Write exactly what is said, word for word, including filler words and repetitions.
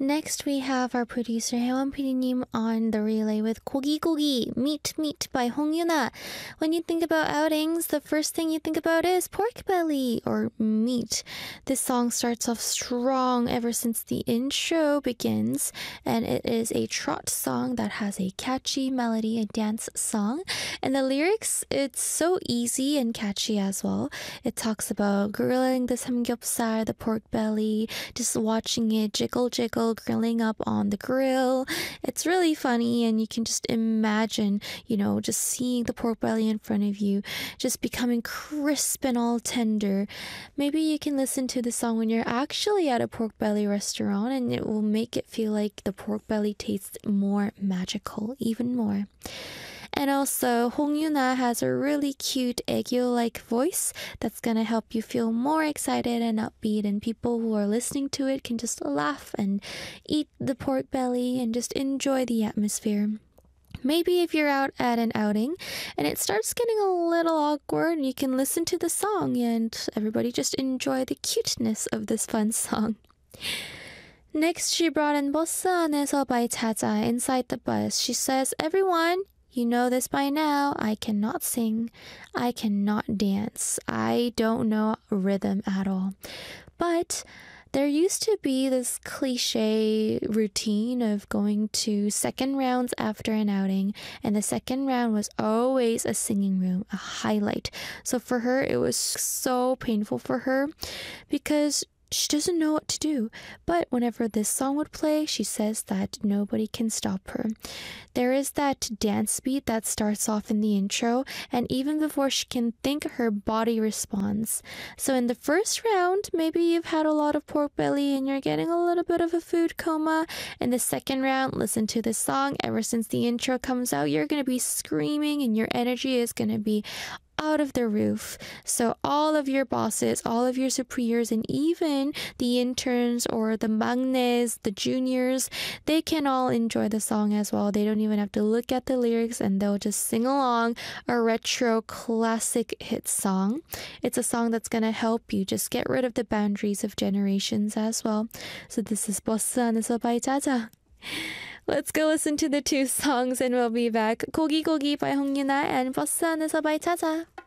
Next, we have our producer 혜원 피디님 on the relay with 고기 고기, Meat Meat by Hong Yuna. When you think about outings, the first thing you think about is pork belly or meat. This song starts off strong ever since the intro begins, and it is a trot song that has a catchy melody, a dance song. And the lyrics, it's so easy and catchy as well. It talks about grilling the samgyeopsal, the pork belly, just watching it jiggle jiggle, grilling up on the grill. It's really funny, and you can just imagine, you know, just seeing the pork belly in front of you, just becoming crisp and all tender. Maybe you can listen to the song when you're actually at a pork belly restaurant, and it will make it feel like the pork belly tastes more magical, even more. And also, Hong Yuna has a really cute 애교-like voice that's gonna help you feel more excited and upbeat, and people who are listening to it can just laugh and eat the pork belly and just enjoy the atmosphere. Maybe if you're out at an outing and it starts getting a little awkward, you can listen to the song and everybody just enjoy the cuteness of this fun song. Next, she brought in 버스 안에서 by 자자, Inside the Bus. She says, "Everyone, you know this by now. I cannot sing. I cannot dance. I don't know rhythm at all." But there used to be this cliche routine of going to second rounds after an outing, and the second round was always a singing room, a highlight. So for her, it was so painful for her because she doesn't know what to do. But whenever this song would play, she says that nobody can stop her. There is that dance beat that starts off in the intro, and even before she can think, her body responds. So in the first round, maybe you've had a lot of pork belly and you're getting a little bit of a food coma. In the second round, listen to this song. Ever since the intro comes out, you're going to be screaming and your energy is going to be out of the roof. So all of your bosses, all of your superiors, and even the interns or the 막내s, the juniors, they can all enjoy the song as well. They don't even have to look at the lyrics and they'll just sing along a retro classic hit song. It's a song that's going to help you just get rid of the boundaries of generations as well. So this is 버스 안에서 by 자자. Let's go listen to the two songs and we'll be back. 고기 고기 by Hong Yuna and 버스 안에서 by 자자.